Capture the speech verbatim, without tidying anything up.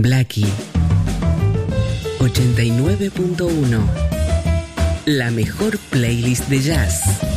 Blackie ochenta y nueve punto uno. La mejor playlist de jazz.